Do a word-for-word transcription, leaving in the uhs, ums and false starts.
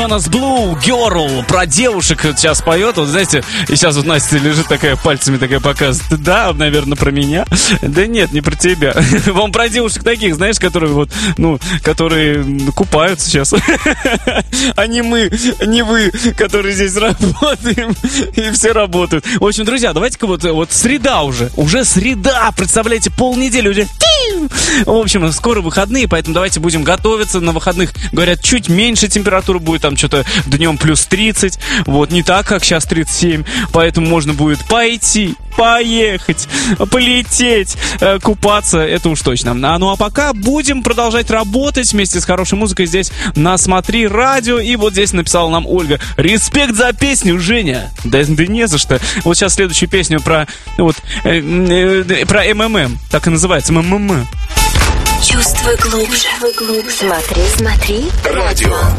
У нас Blue Girl про девушек сейчас поет. Вот знаете, и сейчас вот Настя лежит такая, пальцами такая показывает. Да, наверное, про меня. Да нет, не про тебя. Вам про девушек таких, знаешь, которые вот, ну, которые купаются сейчас. А не мы, не вы, которые здесь работаем. И все работают. В общем, друзья, давайте-ка вот, вот среда уже. Уже среда, представляете, полнедели уже. В общем, скоро выходные, поэтому давайте будем готовиться. На выходных, говорят, чуть меньше температура будет, там что-то днем плюс тридцать. Вот, не так, как сейчас тридцать семь. Поэтому можно будет пойти, поехать, полететь, э, купаться, это уж точно. А, ну а пока будем продолжать работать вместе с хорошей музыкой здесь на Смотри Радио. И вот здесь написала нам Ольга: респект за песню, Женя. Да, да не за что. Вот сейчас следующую песню про, вот, э, э, про МММ, так и называется, МММ. Чувствуй глубже, глубже. Смотри, смотри, радио.